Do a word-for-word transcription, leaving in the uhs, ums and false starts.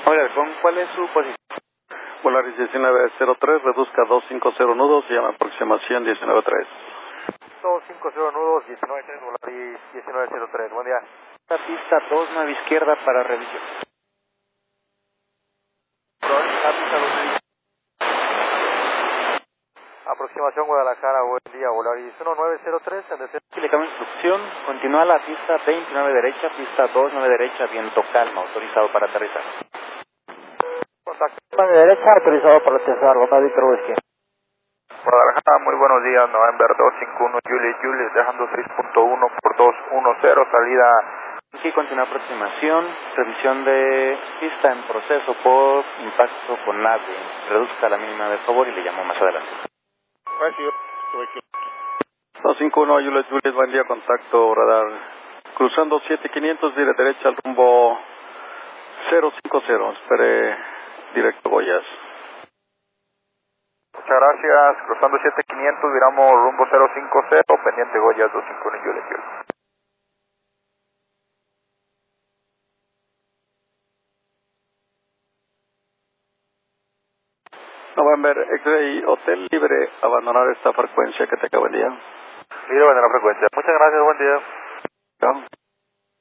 Oiga, ¿con cuál es su posición? Volaris diecinueve cero tres, reduzca doscientos cincuenta nudos, se llama aproximación diecinueve tres. doscientos cincuenta nudos, diecinueve tres, Volaris diecinueve cero tres, buen día. La pista dos, nueve izquierda para revisión. Aproximación Guadalajara, buen día, Volaris uno nueve cero tres, en deseo. Aquí le cambio instrucción, continúa la pista veintinueve derecha, pista dos, nueve derecha, viento calma, autorizado para aterrizar. Contacto nueve derecha, autorizado para aterrizar, Bomba Víctor Whisky. Guadalajara, muy buenos días, November dos cinco uno, Juliet, Juliet, dejando seis punto uno por dos uno cero, salida. Aquí continúa aproximación, revisión de pista en proceso por impacto con nave. Reduzca la mínima de favor y le llamo más adelante. dos cinco uno, Juliet, Juliet, buen día, contacto radar. Cruzando siete quinientos, dire derecha al rumbo cero cinco cero, espere directo Goyas. Muchas gracias, cruzando siete quinientos, viramos rumbo cero cinco cero, pendiente Goyas dos cinco uno, Juliet, Juliet. November X-Ray, Hotel Libre, abandonar esta frecuencia que te acabo de día. Libre, buena la frecuencia. Muchas gracias, buen día. Chao.